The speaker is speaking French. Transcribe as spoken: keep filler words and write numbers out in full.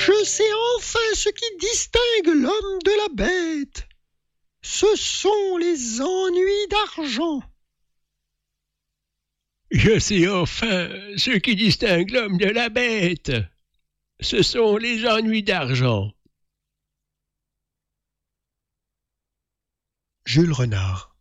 Je sais enfin ce qui distingue l'homme de la bête. Ce sont les ennuis d'argent. Je sais enfin ce qui distingue l'homme de la bête. Ce sont les ennuis d'argent. Jules Renard.